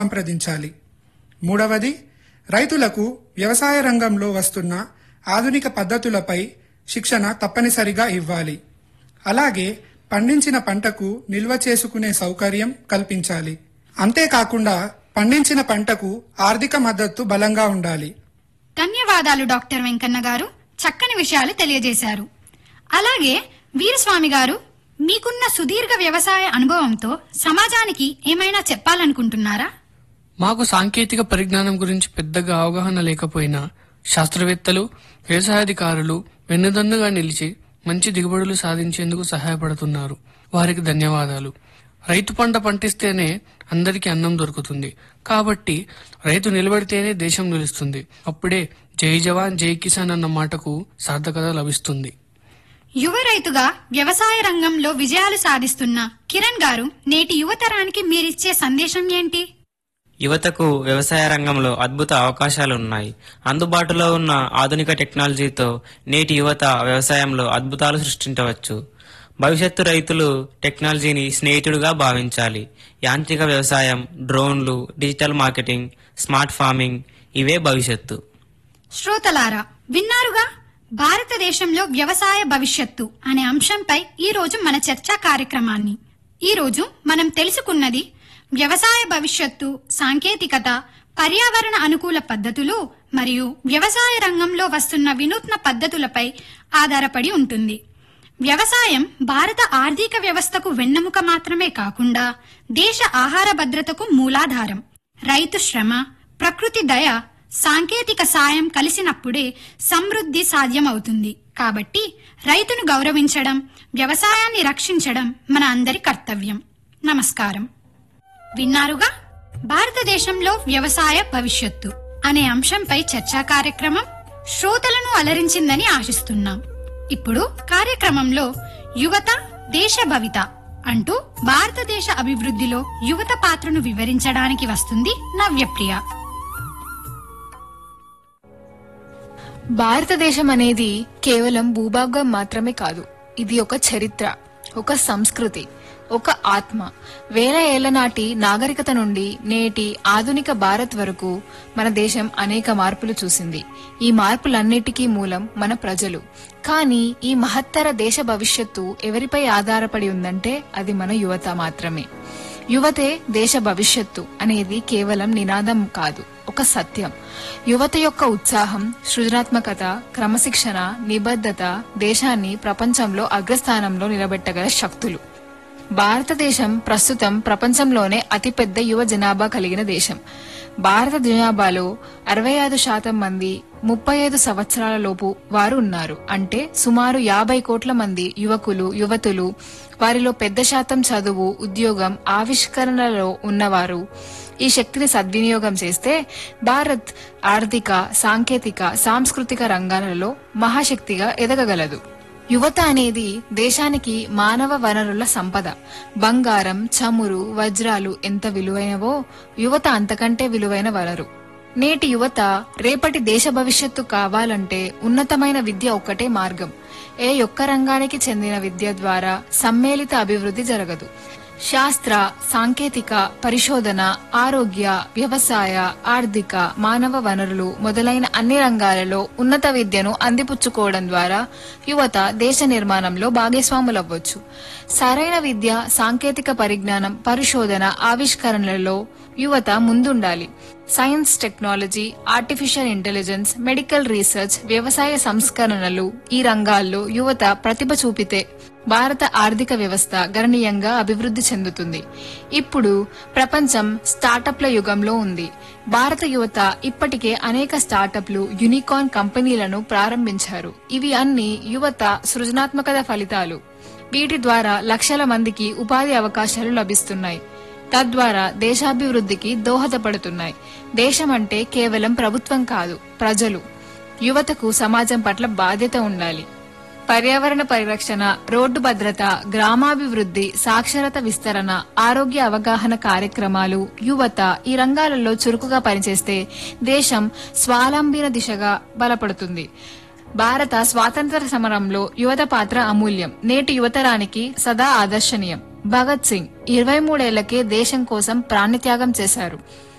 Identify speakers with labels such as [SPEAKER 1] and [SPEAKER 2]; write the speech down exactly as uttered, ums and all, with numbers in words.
[SPEAKER 1] సంప్రదించాలి. మూడవది, రైతులకు వ్యవసాయ రంగంలో వస్తున్న ఆధునిక పద్ధతులపై శిక్షణ తప్పనిసరిగా ఇవ్వాలి. అలాగే పండించిన పంటకు నిల్వ చేసుకునే సౌకర్యం కల్పించాలి. అంతేకాకుండా పండించిన పంటకు ఆర్థిక మద్దతు బలంగా ఉండాలి.
[SPEAKER 2] ధన్యవాదాలు డాక్టర్ వెంకన్న గారు, చక్కని విషయాలు తెలియజేశారు. అలాగే వీరస్వామి గారు, మీకున్న సుదీర్ఘ వ్యవసాయ అనుభవంతో సమాజానికి ఏమైనా చెప్పాలనుకుంటున్నారా?
[SPEAKER 3] మాకు సాంకేతిక పరిజ్ఞానం గురించి పెద్దగా అవగాహన లేకపోయినా శాస్త్రవేత్తలు, వ్యవసాయాధికారులు వెన్నుదన్నుగా నిలిచి మంచి దిగుబడులు సాధించేందుకు సహాయపడుతున్నారు. వారికి ధన్యవాదాలు. రైతు పంట పండిస్తేనే అందరికీ అన్నం దొరుకుతుంది. కాబట్టి రైతు నిలబడితేనే దేశం నిలుస్తుంది. అప్పుడే జై జవాన్ జై కిసాన్ అన్న మాటకు సార్థకత లభిస్తుంది.
[SPEAKER 2] యువ రైతుగా వ్యవసాయ రంగంలో విజయాలు సాధిస్తున్న కిరణ్ గారు, నేటి యువతరానికి మీరిచ్చే సందేశం ఏంటి?
[SPEAKER 4] యువతకు వ్యవసాయ రంగంలో అద్భుత అవకాశాలు ఉన్నాయి. అందుబాటులో ఉన్న ఆధునిక టెక్నాలజీతో నేటి యువత వ్యవసాయంలో అద్భుతాలు సృష్టించవచ్చు. భవిష్యత్తు రైతులు టెక్నాలజీని స్నేహితుడుగా భావించాలి. యాంత్రిక వ్యవసాయం, డ్రోన్లు, డిజిటల్ మార్కెటింగ్, స్మార్ట్ ఫార్మింగ్ ఇవే భవిష్యత్తు.
[SPEAKER 2] శ్రోతలారా, విన్నారుగా భారతదేశంలో వ్యవసాయ భవిష్యత్తు అనే అంశంపై ఈ రోజు మన చర్చా కార్యక్రమాన్ని. ఈ రోజు మనం తెలుసుకున్నది వ్యవసాయ భవిష్యత్తు, సాంకేతికత, పర్యావరణ అనుకూల పద్ధతులు మరియు వ్యవసాయ రంగంలో వస్తున్న వినూత్న పద్ధతులపై ఆధారపడి ఉంటుంది. వ్యవసాయం భారత ఆర్థిక వ్యవస్థకు వెన్నెముక మాత్రమే కాకుండా దేశ ఆహార భద్రతకు మూలాధారం. రైతు శ్రమ, ప్రకృతి దయ, సాంకేతిక సాయం కలిసినప్పుడే సమృద్ధి సాధ్యమవుతుంది. కాబట్టి రైతును గౌరవించడం, వ్యవసాయాన్ని రక్షించడం మన అందరి కర్తవ్యం. నమస్కారం. విన్నారుగా భారతదేశంలో వ్యవసాయ భవిష్యత్తు అనే అంశంపై చర్చా కార్యక్రమం శ్రోతలను అలరించిందని ఆశిస్తున్నాం. ఇప్పుడు కార్యక్రమంలో యువత దేశ భవిత అంటూ భారతదేశ అభివృద్ధిలో యువత పాత్రను వివరించడానికి వస్తుంది నవ్యప్రియ.
[SPEAKER 5] భారతదేశం అనేది కేవలం భూభాగం మాత్రమే కాదు, ఇది ఒక చరిత్ర, ఒక సంస్కృతి, ఒక ఆత్మ. వేల ఏళ్ల నాటి నాగరికత నుండి నేటి ఆధునిక భారత్ వరకు మన దేశం అనేక మార్పులు చూసింది. ఈ మార్పులన్నిటికీ మూలం మన ప్రజలు. కానీ ఈ మహత్తర దేశ భవిష్యత్తు ఎవరిపై ఆధారపడి ఉందంటే అది మన యువత మాత్రమే. యువతే దేశ భవిష్యత్తు అనేది కేవలం నినాదం కాదు, ఒక సత్యం. యువత యొక్క ఉత్సాహం, సృజనాత్మకత, క్రమశిక్షణ, నిబద్ధత దేశాన్ని ప్రపంచంలో అగ్రస్థానంలో నిలబెట్టగల శక్తులు. భారతదేశం ప్రస్తుతం ప్రపంచంలోనే అతిపెద్ద యువ జనాభా కలిగిన దేశం. భారత జనాభాలో అరవై ఐదు శాతం మంది ముప్పై ఐదు సంవత్సరాల లోపు వారు ఉన్నారు. అంటే సుమారు యాభై కోట్ల మంది యువకులు, యువతులు. వారిలో పెద్ద శాతం చదువు, ఉద్యోగం, ఆవిష్కరణలో ఉన్నవారు. ఈ శక్తిని సద్వినియోగం చేస్తే భారత్ ఆర్థిక, సాంకేతిక, సాంస్కృతిక రంగాలలో మహాశక్తిగా ఎదగగలదు. యువత అనేది దేశానికి మానవ వనరుల సంపద. బంగారం, చమురు, వజ్రాలు ఎంత విలువైనవో యువత అంతకంటే విలువైన వనరు. నేటి యువత రేపటి దేశ భవిష్యత్తు కావాలంటే ఉన్నతమైన విద్య ఒక్కటే మార్గం. ఏ ఒక్క రంగానికి చెందిన విద్య ద్వారా సమ్మేళిత అభివృద్ధి జరగదు. శాస్త్ర, సాంకేతిక, పరిశోధన, ఆరోగ్య, వ్యవసాయ, ఆర్థిక, మానవ వనరులు మొదలైన అన్ని రంగాలలో ఉన్నత విద్యను అందిపుచ్చుకోవడం ద్వారా యువత దేశ నిర్మాణంలో భాగస్వాములవ్వచ్చు. సరైన విద్య, సాంకేతిక పరిజ్ఞానం, పరిశోధన, ఆవిష్కరణలలో యువత ముందుండాలి. Science, technology, artificial intelligence, medical research, వ్యవసాయ సంస్కరణలు ఈ రంగాల్లో యువత ప్రతిభ చూపితే భారత ఆర్థిక వ్యవస్థ గణనీయంగా అభివృద్ధి చెందుతుంది. ఇప్పుడు ప్రపంచం స్టార్టప్ల యుగంలో ఉంది. భారత యువత ఇప్పటికే అనేక స్టార్టప్లు, యూనికార్న్ కంపెనీలను ప్రారంభించారు. ఇవి అన్ని యువత సృజనాత్మకత ఫలితాలు. వీటి ద్వారా లక్షల మందికి ఉపాధి అవకాశాలు లభిస్తున్నాయి. తద్వారా దేశాభివృద్ధికి దోహదపడుతున్నాయి. దేశం అంటే కేవలం ప్రభుత్వం కాదు, ప్రజలు. యువతకు సమాజం పట్ల బాధ్యత ఉండాలి. పర్యావరణ పరిరక్షణ, రోడ్డు భద్రత, గ్రామాభివృద్ధి, సాక్షరత విస్తరణ, ఆరోగ్య అవగాహన కార్యక్రమాలు, యువత ఈ రంగాలలో చురుకుగా పనిచేస్తే దేశం స్వావలంబన దిశగా బలపడుతుంది. భారత స్వాతంత్ర సమరంలో యువత పాత్ర అమూల్యం. నేటి యువతరానికి సదా ఆదర్శనీయం. భగత్ సింగ్ ఇరవై మూడేళ్లకే దేశం కోసం ప్రాణత్యాగం చేశారు.